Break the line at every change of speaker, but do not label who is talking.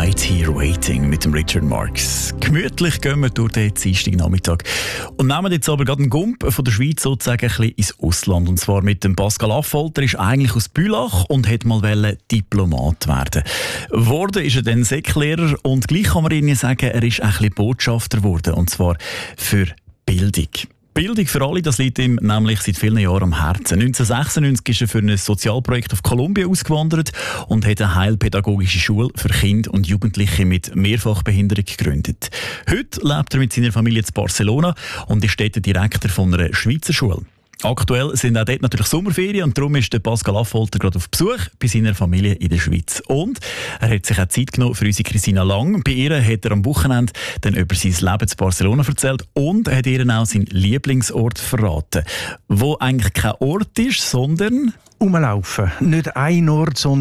Right Here Waiting mit dem Richard Marx. Gemütlich gehen wir durch den Dienstagnachmittag und nehmen jetzt aber gerade einen Gump von der Schweiz sozusagen ein bisschen ins Ausland. Und zwar mit dem Pascal Affolter. Er ist eigentlich aus Bülach und hat mal Diplomat werden. Wurde ist er dann Säcklehrer und gleich kann man Ihnen sagen, er ist ein bisschen Botschafter geworden. Und zwar für Bildung. Bildung für alle, das liegt ihm nämlich seit vielen Jahren am Herzen. 1996 ist er für ein Sozialprojekt auf Kolumbien ausgewandert und hat eine heilpädagogische Schule für Kinder und Jugendliche mit Mehrfachbehinderung gegründet. Heute lebt er mit seiner Familie in Barcelona und ist dort Direktor von einer Schweizer Schule. Aktuell sind auch dort natürlich Sommerferien und darum ist der Pascal Affolter gerade auf Besuch bei seiner Familie in der Schweiz. Und er hat sich auch Zeit genommen für unsere Christina Lang. Bei ihr hat er am Wochenende dann über sein Leben in Barcelona erzählt und er hat ihr auch seinen Lieblingsort verraten, wo eigentlich kein Ort ist, sondern
Rumlaufen. Nicht ein Ort, sondern